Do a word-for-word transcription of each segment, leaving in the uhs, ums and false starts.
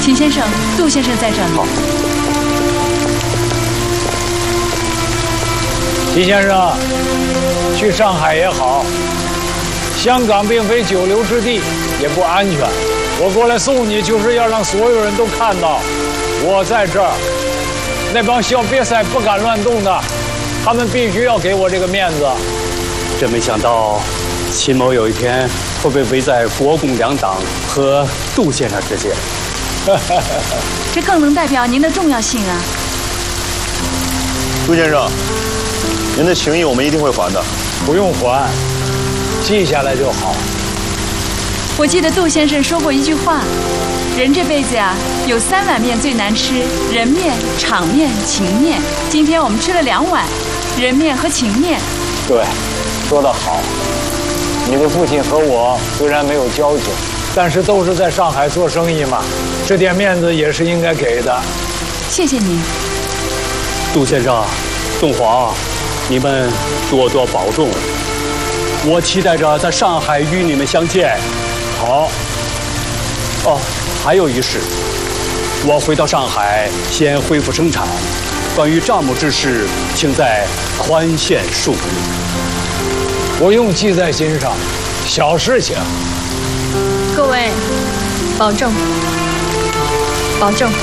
秦先生，杜先生在这里。好。 秦先生，去上海也好，香港并非久留之地，也不安全。我过来送你，就是要让所有人都看到我在这儿。那帮小瘪塞不敢乱动的，他们必须要给我这个面子。 真没想到，秦某有一天会被围在国共两党和杜先生之间。 这更能代表您的重要性啊！ 杜先生，您的情谊我们一定会还的。 不用还，记下来就好。 我记得杜先生说过一句话：人这辈子呀，有三碗面最难吃，人面、场面、情面。今天我们吃了两碗，人面和情面。 对，说得好。你的父亲和我虽然没有交情，但是都是在上海做生意嘛，这点面子也是应该给的。 谢谢您， 杜先生、董华，你们多多保重。我期待着在上海与你们相见。 好。 哦，还有一事，我回到上海先恢复生产，关于账目之事，请再宽限数日。 不用记在心上，小事情。 各位，保重，保重。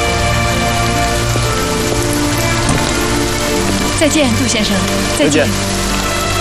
再见，杜先生。再见。再见。